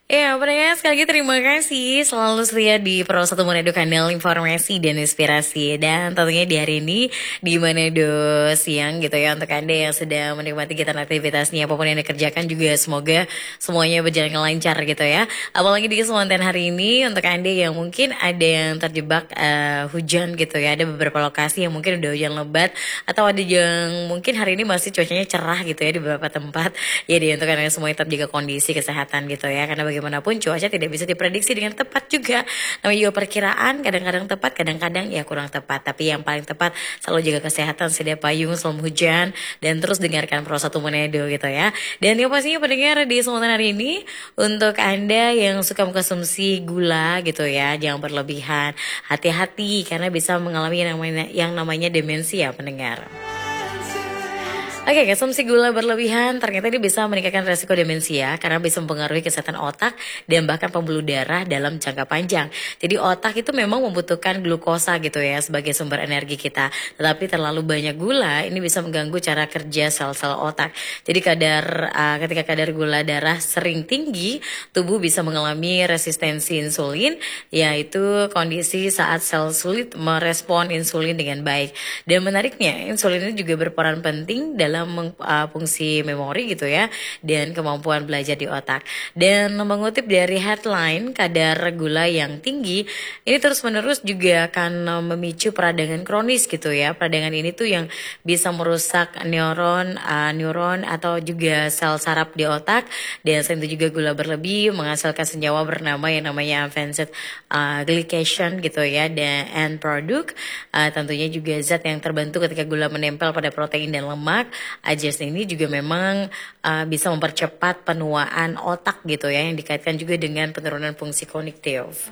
Ya, pendengar sekali lagi terima kasih selalu setia di Pro 1 Manado kanal informasi dan inspirasi. Dan tentunya di hari ini di Manado siang gitu ya, untuk Anda yang sedang menikmati kegiatan aktivitasnya apapun yang dikerjakan juga semoga semuanya berjalan lancar gitu ya. Apalagi di kesempatan hari ini untuk Anda yang mungkin ada yang terjebak hujan gitu ya, ada beberapa lokasi yang mungkin udah hujan lebat atau ada yang mungkin hari ini masih cuacanya cerah gitu ya di beberapa tempat. Jadi untuk Anda semua tetap jaga kondisi kesehatan gitu ya, karena bagaimanapun cuaca tidak bisa diprediksi dengan tepat juga. Namanya juga perkiraan, kadang-kadang tepat, kadang-kadang ya kurang tepat. Tapi yang paling tepat selalu jaga kesehatan, sedia payung selama hujan, dan terus dengarkan Pro 1 Manado gitu ya. Dan yang pastinya pendengar di kesempatan hari ini untuk Anda yang suka mengkonsumsi gula gitu ya, jangan berlebihan. Hati-hati karena bisa mengalami yang namanya demensi ya pendengar. Oke, konsumsi gula berlebihan ternyata ini bisa meningkatkan resiko demensia karena bisa mempengaruhi kesehatan otak dan bahkan pembuluh darah dalam jangka panjang. Jadi otak itu memang membutuhkan glukosa gitu ya sebagai sumber energi kita. Tetapi terlalu banyak gula ini bisa mengganggu cara kerja sel-sel otak. Jadi ketika kadar gula darah sering tinggi, tubuh bisa mengalami resistensi insulin, yaitu kondisi saat sel sulit merespon insulin dengan baik. Dan menariknya, insulin ini juga berperan penting dalam fungsi memori gitu ya dan kemampuan belajar di otak. Dan mengutip dari headline, kadar gula yang tinggi ini terus-menerus juga akan memicu peradangan kronis gitu ya. Peradangan ini tuh yang bisa merusak neuron atau juga sel saraf di otak. Dan selain itu juga gula berlebih menghasilkan senyawa bernama yang namanya advanced glycation gitu ya, dan end product. Tentunya juga zat yang terbentuk ketika gula menempel pada protein dan lemak. Ajas ini juga memang bisa mempercepat penuaan otak gitu ya, yang dikaitkan juga dengan penurunan fungsi kognitif.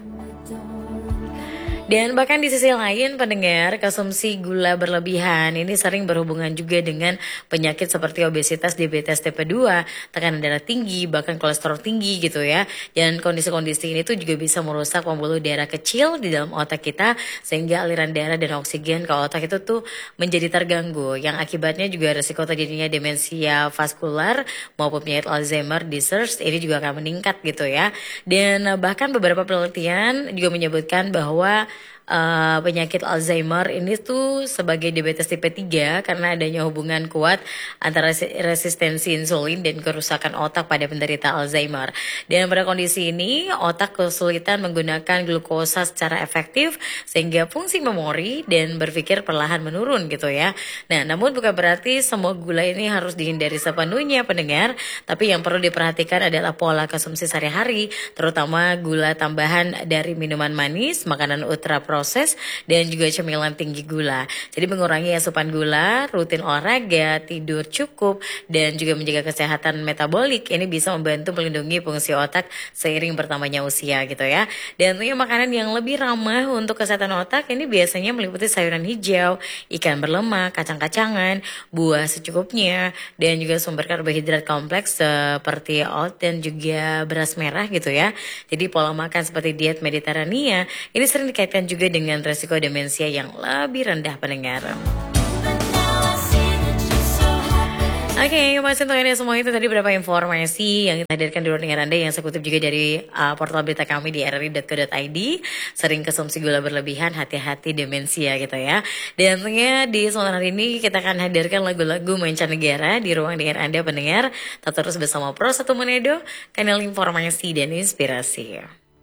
Dan bahkan di sisi lain pendengar, konsumsi gula berlebihan ini sering berhubungan juga dengan penyakit seperti obesitas, diabetes tipe 2, tekanan darah tinggi, bahkan kolesterol tinggi gitu ya. Dan kondisi-kondisi ini tuh juga bisa merusak pembuluh darah kecil di dalam otak kita sehingga aliran darah dan oksigen ke otak itu tuh menjadi terganggu. Yang akibatnya juga resiko terjadinya demensia vaskular maupun penyakit Alzheimer disease ini juga akan meningkat gitu ya. Dan bahkan beberapa penelitian juga menyebutkan bahwa penyakit Alzheimer ini tuh sebagai diabetes tipe 3 karena adanya hubungan kuat antara resistensi insulin dan kerusakan otak pada penderita Alzheimer. Dan pada kondisi ini otak kesulitan menggunakan glukosa secara efektif sehingga fungsi memori dan berpikir perlahan menurun gitu ya. Nah, namun bukan berarti semua gula ini harus dihindari sepenuhnya pendengar, tapi yang perlu diperhatikan adalah pola konsumsi sehari-hari, terutama gula tambahan dari minuman manis, makanan ultra proses, dan juga cemilan tinggi gula. Jadi mengurangi asupan gula, rutin olahraga, tidur cukup, dan juga menjaga kesehatan metabolik. Ini bisa membantu melindungi fungsi otak seiring bertambahnya usia gitu ya. Dan tentunya makanan yang lebih ramah untuk kesehatan otak ini biasanya meliputi sayuran hijau, ikan berlemak, kacang-kacangan, buah secukupnya, dan juga sumber karbohidrat kompleks seperti oat dan juga beras merah gitu ya. Jadi pola makan seperti diet Mediterania ini sering dikaitkan juga dengan resiko demensia yang lebih rendah pendengar. Oke, masih untuk Anda semua itu tadi beberapa informasi yang kita hadirkan di ruang dengar Anda yang saya kutip juga dari portal berita kami di rri.co.id. Sering konsumsi gula berlebihan, hati-hati demensia gitu ya. Dan tentunya di kesempatan hari ini kita akan hadirkan lagu-lagu mancanegara di ruang dengar Anda pendengar. Tetap terus bersama Pro 1 Manado, kanal informasi dan inspirasi.